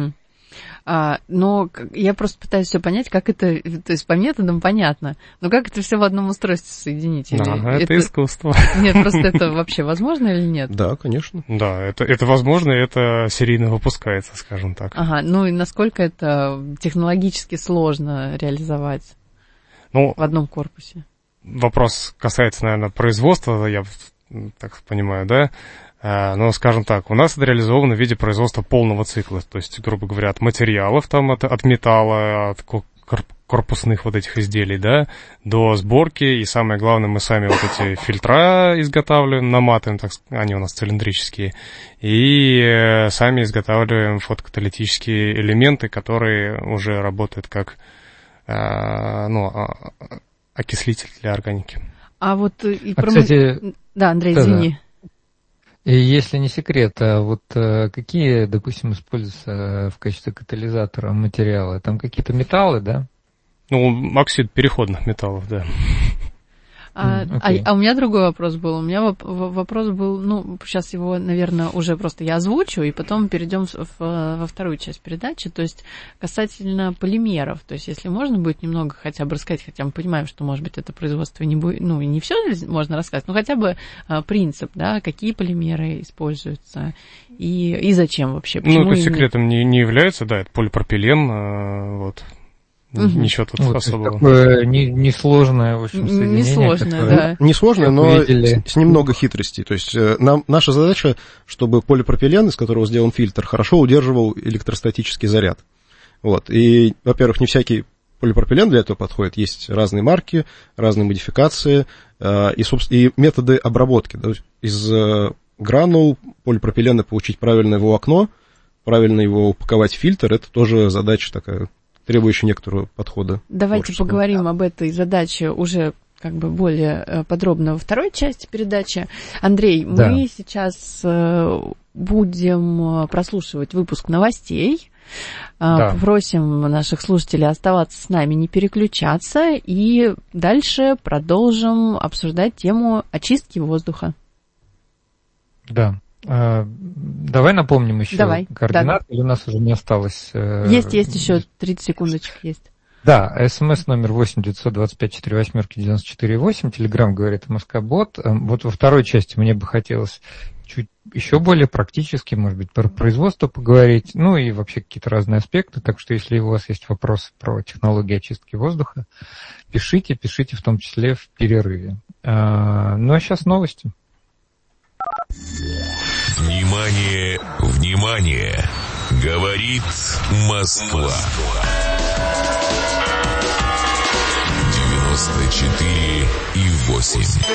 Но я просто пытаюсь все понять, как это, то есть по методам понятно, но как это все в одном устройстве соединить? Это искусство. Нет, просто это вообще возможно или нет? Да, конечно. Да, это возможно, и это серийно выпускается, скажем так. И насколько это технологически сложно реализовать в одном корпусе? Вопрос касается, наверное, производства, я так понимаю, да? Но, скажем так, у нас это реализовано в виде производства полного цикла, то есть, грубо говоря, от материалов, от металла, от корпусных вот этих изделий, да, до сборки, и самое главное, мы сами вот эти фильтра изготавливаем, наматываем, они у нас цилиндрические, и сами изготавливаем фотокаталитические элементы, которые уже работают как окислитель для органики. Кстати, да, Андрей, извини. И если не секрет, какие, допустим, используются в качестве катализатора материалы? Там какие-то металлы, да? Оксид переходных металлов, да. У меня другой вопрос был. У меня вопрос был, сейчас его, наверное, уже просто я озвучу, и потом перейдем во вторую часть передачи, то есть касательно полимеров. То есть если можно будет немного хотя бы рассказать, хотя мы понимаем, что, может быть, это производство не будет, и не все можно рассказать, но хотя бы принцип, да, какие полимеры используются и зачем вообще. Это секретом не является, да, это полипропилен, вот. Ничего тут особого. Такое несложное, в общем, соединение. Несложное, да. Несложное, но с немного хитростей. То есть наша задача, чтобы полипропилен, из которого сделан фильтр, хорошо удерживал электростатический заряд. Вот. И, во-первых, не всякий полипропилен для этого подходит. Есть разные марки, разные модификации и методы обработки. Да? Из гранул полипропилена получить правильное волокно, правильно его упаковать в фильтр, это тоже задача такая, требующая некоторого подхода. Давайте поговорим об этой задаче уже более подробно во второй части передачи. Андрей, мы сейчас будем прослушивать выпуск новостей. Попросим наших слушателей оставаться с нами, не переключаться, и дальше продолжим обсуждать тему очистки воздуха. Да. Давай напомним еще координаты, или у нас уже не осталось? Есть еще 30 секундочек есть. Да, СМС номер 8-925-48-94-8, Телеграм говорит МСК-бот. Вот во второй части мне бы хотелось чуть еще более практически, может быть, про производство поговорить, и вообще какие-то разные аспекты. Так что, если у вас есть вопросы про технологии очистки воздуха, пишите в том числе в перерыве. А сейчас новости. Внимание, внимание! Говорит Москва. 94,8.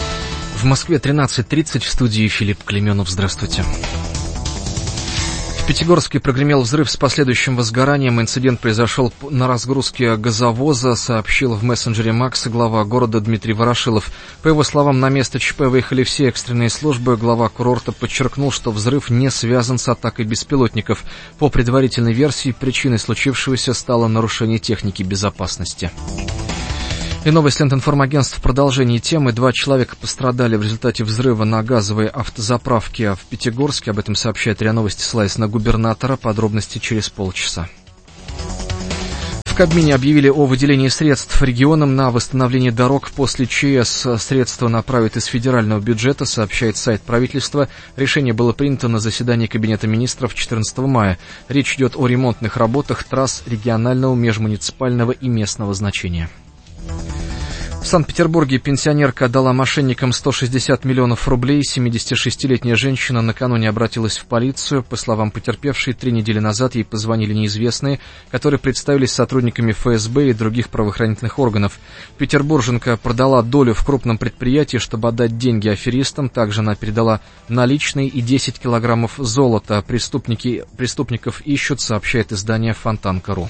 В Москве 13:30, в студии Филипп Клеменов. Здравствуйте. В Пятигорске прогремел взрыв с последующим возгоранием. Инцидент произошел на разгрузке газовоза, сообщил в мессенджере Макса глава города Дмитрий Ворошилов. По его словам, на место ЧП выехали все экстренные службы. Глава курорта подчеркнул, что взрыв не связан с атакой беспилотников. По предварительной версии, причиной случившегося стало нарушение техники безопасности. И новость Лентинформагентств в продолжении темы. 2 человека пострадали в результате взрыва на газовой автозаправке в Пятигорске. Об этом сообщает РИА Новости, ссылаясь на губернатора. Подробности через полчаса. В Кабмине объявили о выделении средств регионам на восстановление дорог после ЧС. Средства направят из федерального бюджета, сообщает сайт правительства. Решение было принято на заседании Кабинета министров 14 мая. Речь идет о ремонтных работах трасс регионального, межмуниципального и местного значения. В Санкт-Петербурге пенсионерка дала мошенникам 160 миллионов рублей. 76-летняя женщина накануне обратилась в полицию. По словам потерпевшей, 3 недели назад ей позвонили неизвестные, которые представились сотрудниками ФСБ и других правоохранительных органов. Петербурженка продала долю в крупном предприятии, чтобы отдать деньги аферистам. Также она передала наличные и 10 килограммов золота. Преступников ищут, сообщает издание Фонтанка.ру.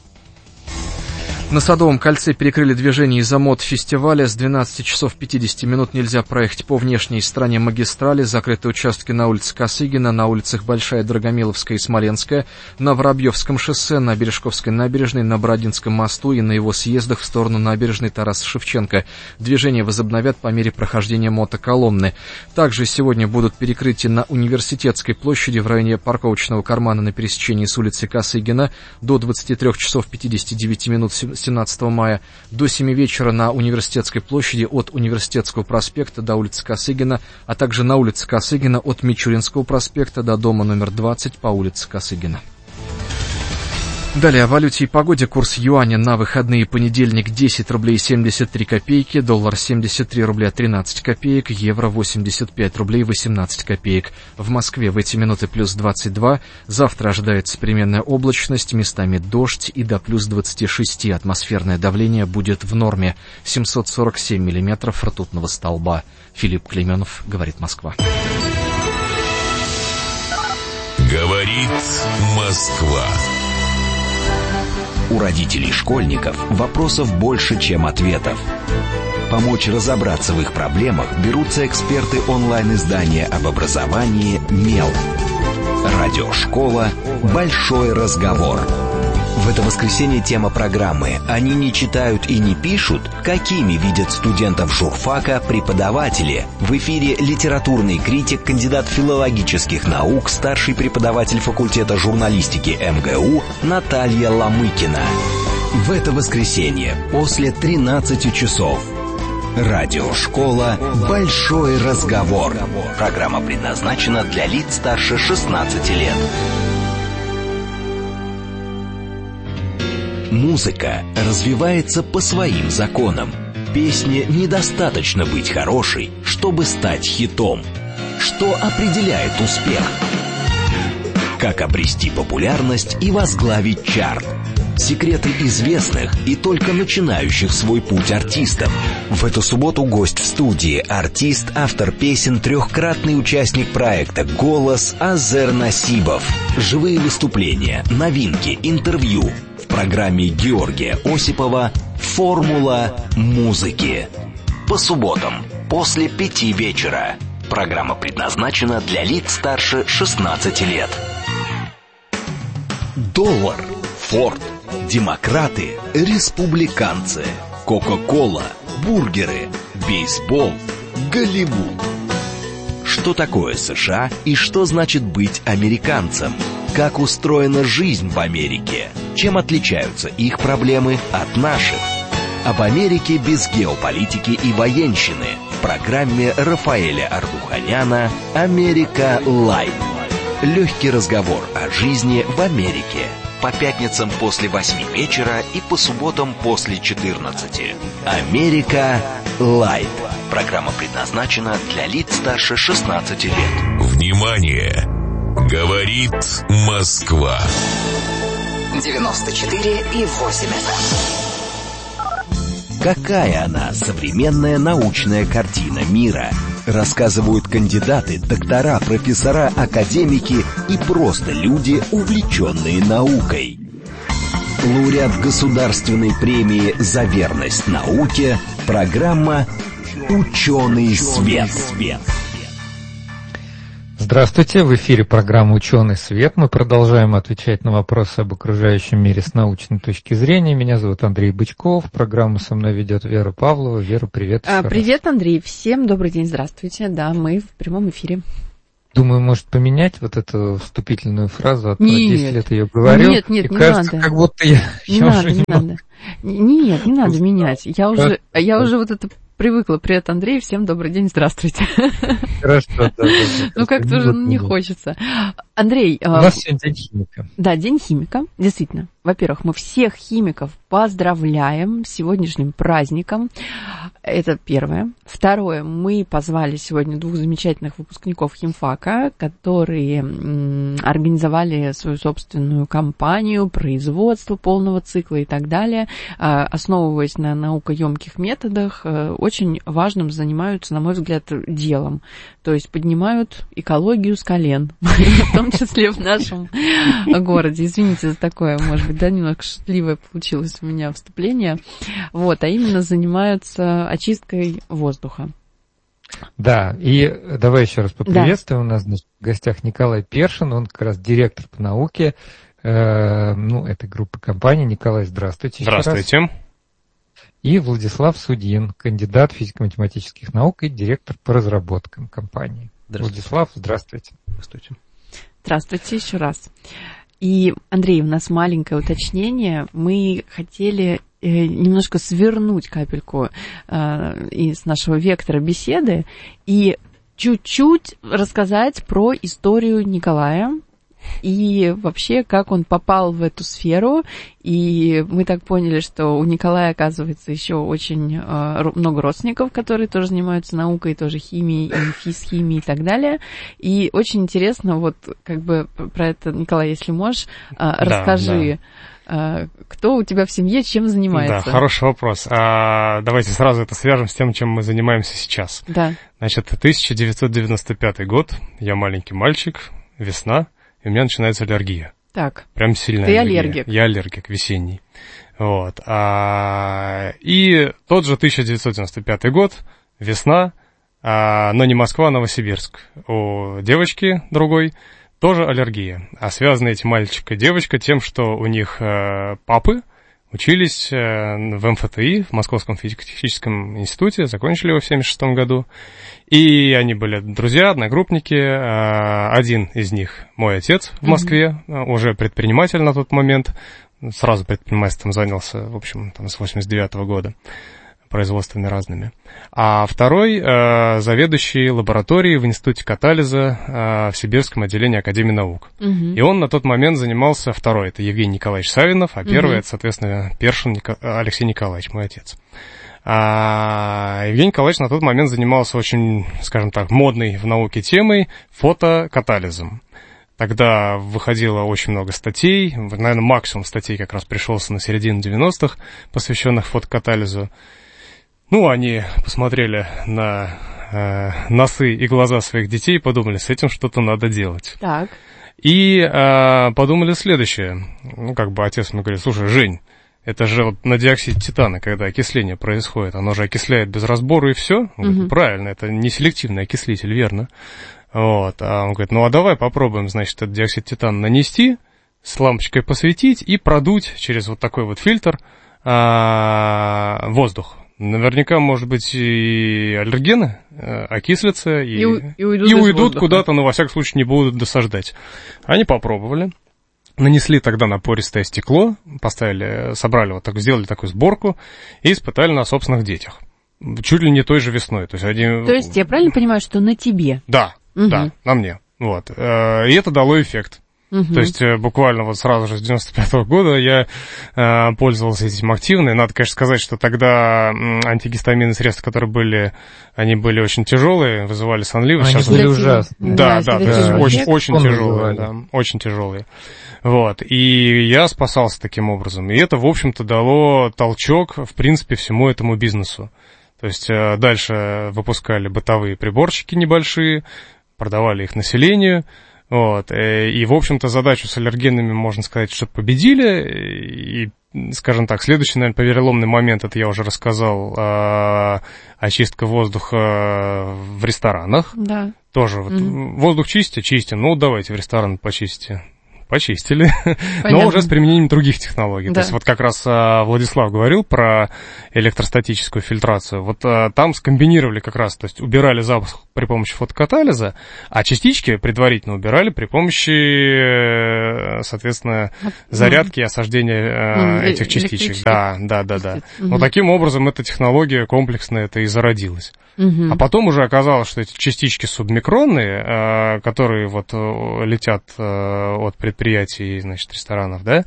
На Садовом кольце перекрыли движение из-за мод-фестиваля. С 12 часов 50 минут нельзя проехать по внешней стороне магистрали. Закрыты участки на улице Косыгина, на улицах Большая Драгомиловская и Смоленская, на Воробьевском шоссе, на Бережковской набережной, на Бородинском мосту и на его съездах в сторону набережной Тараса Шевченко. Движение возобновят по мере прохождения мотоколонны. Также сегодня будут перекрытия на Университетской площади в районе парковочного кармана на пересечении с улицей Косыгина до 23 часов 59 минут 17 мая, до 7 вечера на Университетской площади от Университетского проспекта до улицы Косыгина, а также на улице Косыгина от Мичуринского проспекта до дома номер 20 по улице Косыгина. Далее о валюте и погоде. Курс юаня на выходные: понедельник 10 рублей 73 копейки, доллар 73 рубля 13 копеек, евро 85 рублей 18 копеек. В Москве в эти минуты плюс 22. Завтра ожидается переменная облачность, местами дождь и до плюс 26. Атмосферное давление будет в норме. 747 миллиметров ртутного столба. Филипп Клейменов, говорит Москва. Говорит Москва. У родителей школьников вопросов больше, чем ответов. Помочь разобраться в их проблемах берутся эксперты онлайн-издания об образовании «Мел». Радиошкола «Большой разговор». В это воскресенье тема программы «Они не читают и не пишут. Какими видят студентов журфака преподаватели?» В эфире литературный критик, кандидат филологических наук, старший преподаватель факультета журналистики МГУ Наталья Ломыкина. В это воскресенье после 13 часов. Радиошкола «Большой разговор». Программа предназначена для лиц старше 16 лет. Музыка развивается по своим законам. Песне недостаточно быть хорошей, чтобы стать хитом. Что определяет успех? Как обрести популярность и возглавить чарт? Секреты известных и только начинающих свой путь артистов. В эту субботу гость в студии, артист, автор песен, трехкратный участник проекта «Голос» Азер Насибов. Живые выступления, новинки, интервью. В программе Георгия Осипова «Формула музыки». По субботам после 5 вечера. Программа предназначена для лиц старше 16 лет. Доллар, Форд, демократы, республиканцы, Кока-кола, бургеры, бейсбол, Голливуд. Что такое США и что значит быть американцем? Как устроена жизнь в Америке? Чем отличаются их проблемы от наших? Об Америке без геополитики и военщины в программе Рафаэля Ардуханяна «Америка Лайв». Легкий разговор о жизни в Америке. По пятницам после 8 вечера и по субботам после 14. «Америка Лайв». Программа предназначена для лиц старше 16 лет. Внимание! Говорит Москва. 94,8 FM. Какая она, современная научная картина мира? Рассказывают кандидаты, доктора, профессора, академики и просто люди, увлеченные наукой. Лауреат государственной премии «За верность науке» программа «Ученый свет». Здравствуйте, в эфире программа «Ученый свет». Мы продолжаем отвечать на вопросы об окружающем мире с научной точки зрения. Меня зовут Андрей Бычков. Программу со мной ведет Вера Павлова. Вера, привет. Привет, Андрей. Всем добрый день, здравствуйте. Да, мы в прямом эфире. Думаю, может поменять вот эту вступительную фразу, а то 10 лет ее говорю. Нет, и не кажется, надо. Как будто я уже не надо. Нет, не надо менять. Я уже вот это привыкла. Привет, Андрей, всем добрый день, здравствуйте. Хорошо, да. Ну, как-то уже не хочется. Андрей... У нас сегодня День химика. Да, День химика, действительно. Во-первых, мы всех химиков поздравляем с сегодняшним праздником. Это первое. Второе, мы позвали сегодня 2 замечательных выпускников химфака, которые организовали свою собственную компанию, производство полного цикла и так далее, основываясь на наукоемких методах, очень важным занимаются, на мой взгляд, делом. То есть поднимают экологию с колен, в том числе в нашем городе. Извините за такое, может быть, да, немного шутливое получилось у меня вступление. Вот, а именно занимаются очисткой воздуха. Да, и давай еще раз поприветствуем. Да. У нас, значит, в гостях Николай Першин, он как раз директор по науке этой группы компаний. Николай, здравствуйте. Здравствуйте. И Владислав Судьин, кандидат физико-математических наук и директор по разработкам компании. Владислав, здравствуйте. Здравствуйте. Здравствуйте еще раз. И, Андрей, у нас маленькое уточнение. Мы хотели немножко свернуть капельку из нашего вектора беседы и чуть-чуть рассказать про историю Николая и вообще, как он попал в эту сферу. И мы так поняли, что у Николая, оказывается, еще очень много родственников, которые тоже занимаются наукой, тоже химией, и физхимией и так далее. И очень интересно, вот как бы про это, Николай, если можешь, расскажи. Да. Кто у тебя в семье, чем занимается? Да, хороший вопрос. Давайте сразу это свяжем с тем, чем мы занимаемся сейчас. Да. Значит, 1995 год, я маленький мальчик, весна, и у меня начинается аллергия. Так. Прям сильная аллергия. Ты аллергик? Я аллергик, весенний. Вот. И тот же 1995 год, весна, но не Москва, а Новосибирск. У девочки другой тоже аллергия. А связаны эти мальчик и девочка тем, что у них папы учились в МФТИ, в Московском физико-техническом институте, закончили его в 1976 году. И они были друзья, одногруппники. Один из них мой отец в Москве, уже предприниматель на тот момент. Сразу предпринимательством занялся, в общем, там, с 1989 года, производствами разными. А второй заведующий лабораторией в Институте катализа в Сибирском отделении Академии наук. И он на тот момент занимался, второй, это Евгений Николаевич Савинов, а первый, это, соответственно, Першин Алексей Николаевич, мой отец. А Евгений Николаевич на тот момент занимался очень, скажем так, модной в науке темой фотокатализом. Тогда выходило очень много статей, наверное, максимум статей как раз пришелся на середину 90-х, посвященных фотокатализу. Ну, они посмотрели на носы и глаза своих детей и подумали, с этим что-то надо делать. Так. И подумали следующее. Ну, как бы отец мне говорит, слушай, Жень, это же вот на диоксид титана, когда окисление происходит, оно же окисляет без разбора и все. Правильно, это не селективный окислитель, верно. Вот. А он говорит, ну а давай попробуем, значит, этот диоксид титана нанести, с лампочкой посветить и продуть через вот такой вот фильтр воздух. Наверняка, может быть, и аллергены окислятся и уйдут куда-то, но, во всяком случае, не будут досаждать. Они попробовали. Нанесли тогда напористое стекло, собрали вот так, сделали такую сборку и испытали на собственных детях. Чуть ли не той же весной. То есть я правильно понимаю, что на тебе? Да, да, на мне. Вот. И это дало эффект. То есть буквально вот сразу же с 95-го года я пользовался этим активно. И надо, конечно, сказать, что тогда антигистаминные средства, которые были, они были очень тяжелые, вызывали сонливость. Они были ужасные. Да, очень тяжелые. Да, очень тяжелые. Вот. И я спасался таким образом. И это, в общем-то, дало толчок, в принципе, всему этому бизнесу. То есть дальше выпускали бытовые приборчики небольшие, продавали их населению. Вот. И, в общем-то, задачу с аллергенами, можно сказать, что победили. И, скажем так, следующий, наверное, переломный момент, это я уже рассказал, очистка воздуха в ресторанах. Да. Тоже вот воздух чистим, ну давайте в ресторан почистите. Почистили, но уже с применением других технологий. Да. То есть вот как раз Владислав говорил про электростатическую фильтрацию. Вот там скомбинировали как раз, то есть убирали запах при помощи фотокатализа, а частички предварительно убирали при помощи, соответственно, зарядки и осаждения этих частичек. Да. Но таким образом эта технология комплексная это и зародилась. А потом уже оказалось, что эти частички субмикронные, которые вот летят от предприятий, значит, ресторанов, да,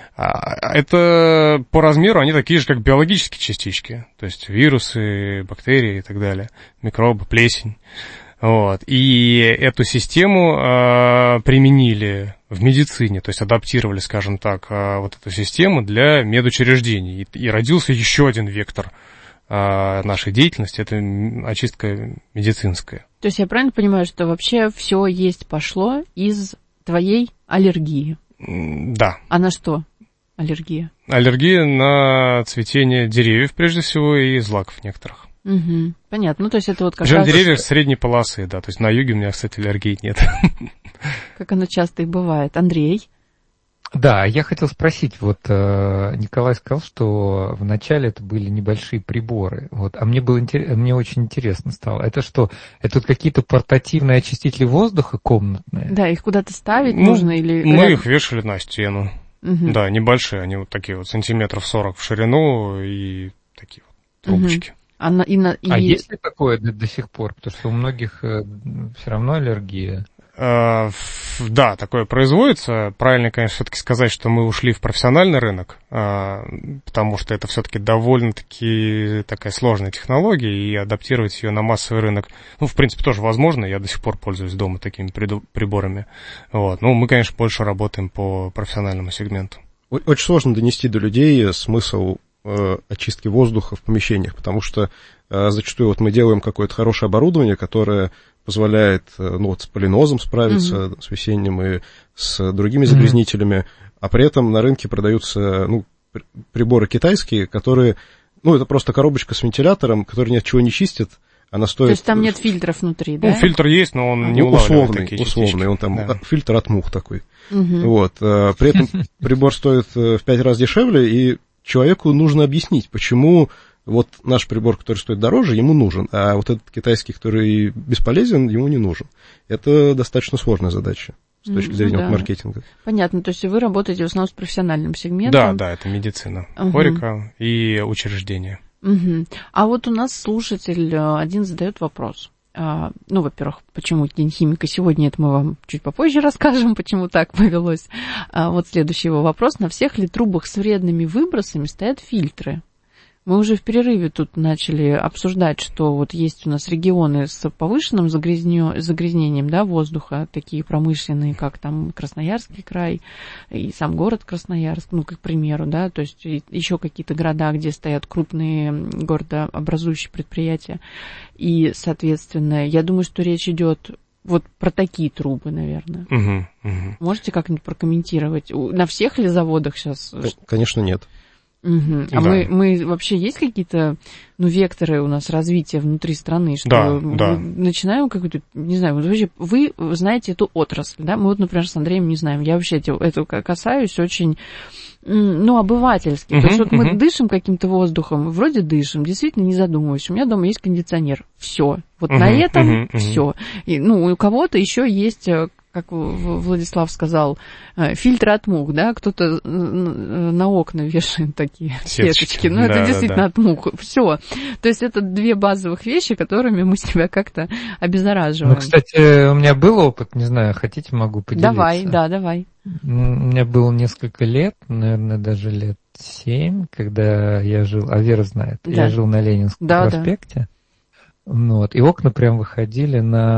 это по размеру они такие же, как биологические частички, то есть вирусы, бактерии и так далее, микробы, плесень. Вот. И эту систему применили в медицине, то есть адаптировали, скажем так, вот эту систему для медучреждений. И родился еще один вектор нашей деятельности, это очистка медицинская. То есть я правильно понимаю, что вообще все есть пошло из твоей аллергии? Да. А на что аллергия? Аллергия на цветение деревьев, прежде всего, и злаков некоторых. Угу. Понятно. Ну, то есть это вот как раз... деревьев средней полосы, да. То есть на юге у меня, кстати, аллергии нет. Как оно часто и бывает. Андрей? Да, я хотел спросить, вот Николай сказал, что вначале это были небольшие приборы, вот, а мне очень интересно стало, это что, это вот какие-то портативные очистители воздуха комнатные? Да, их куда-то ставить нужно или... Мы их вешали на стену, да, небольшие, они вот такие вот сантиметров 40 в ширину и такие вот трубочки. А есть ли такое до сих пор, потому что у многих все равно аллергия? Да, такое производится. Правильно, конечно, все-таки сказать, что мы ушли в профессиональный рынок, потому что это все-таки довольно-таки такая сложная технология, и адаптировать ее на массовый рынок, ну, в принципе, тоже возможно. Я до сих пор пользуюсь дома такими приборами. Вот. Ну, мы, конечно, больше работаем по профессиональному сегменту. Очень сложно донести до людей смысл очистки воздуха в помещениях, потому что зачастую вот мы делаем какое-то хорошее оборудование, которое позволяет, ну, вот с полинозом справиться, с весенним и с другими загрязнителями, а при этом на рынке продаются, ну, приборы китайские, которые, ну, это просто коробочка с вентилятором, который ничего не чистит, она стоит... То есть там нет фильтров внутри, да? Ну, фильтр есть, но он не улавливает такие частички. Условный, он там фильтр от мух такой. Вот, при этом прибор стоит в 5 раз дешевле, и человеку нужно объяснить, почему вот наш прибор, который стоит дороже, ему нужен, а вот этот китайский, который бесполезен, ему не нужен. Это достаточно сложная задача с точки зрения маркетинга. Понятно, то есть вы работаете в основном с профессиональным сегментом. Да, это медицина, хорика и учреждения. А вот у нас слушатель один задает вопрос. Ну, во-первых, почему День химика сегодня, это мы вам чуть попозже расскажем, почему так повелось. Вот следующий его вопрос. На всех ли трубах с вредными выбросами стоят фильтры? Мы уже в перерыве тут начали обсуждать, что вот есть у нас регионы с повышенным загрязнением, да, воздуха, такие промышленные, как там Красноярский край и сам город Красноярск, ну, как к примеру, да, то есть еще какие-то города, где стоят крупные городообразующие предприятия. И, соответственно, я думаю, что речь идет вот про такие трубы, наверное. Можете как-нибудь прокомментировать? На всех ли заводах сейчас? Конечно, нет. А мы вообще есть какие-то, ну, векторы у нас развития внутри страны, что мы начинаем какую-то, не знаю, вот вообще вы знаете эту отрасль, да? Мы вот, например, с Андреем не знаем. Я вообще это касаюсь очень, ну, обывательски. То есть вот мы дышим каким-то воздухом, вроде дышим, действительно не задумываясь. У меня дома есть кондиционер. Все. Вот на этом все. И, ну, у кого-то еще есть, как Владислав сказал, фильтр от мух, да, кто-то на окна вешает такие сеточки. Ну, это действительно от мух. Все. То есть это две базовых вещи, которыми мы себя как-то обеззараживаем. Ну, кстати, у меня был опыт, не знаю, хотите, могу поделиться. Давай. У меня было несколько лет, наверное, даже лет 7, когда я жил, а Вера знает, я жил на Ленинском проспекте. Ну, вот, и окна прям выходили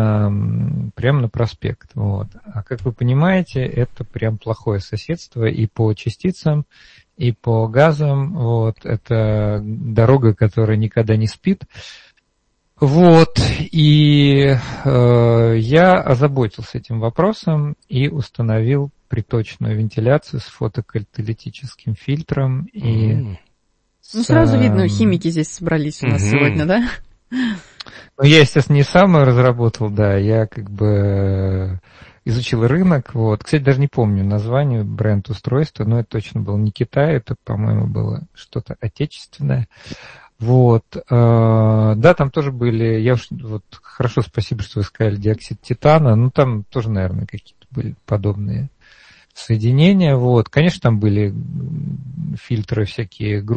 прямо на проспект. Вот. А как вы понимаете, это прям плохое соседство и по частицам, и по газам. Вот, это дорога, которая никогда не спит. Вот, и я озаботился этим вопросом и установил приточную вентиляцию с фотокаталитическим фильтром. И сразу видно, химики здесь собрались у нас сегодня, да? Ну, я, естественно, не сам ее разработал, да, я как бы изучил рынок, вот. Кстати, даже не помню название, бренд устройства, но это точно был не Китай, это, по-моему, было что-то отечественное. Вот, да, там тоже были, я уж, вот, хорошо, спасибо, что вы сказали диоксид титана, ну, там тоже, наверное, какие-то были подобные соединения, вот, конечно, там были фильтры всякие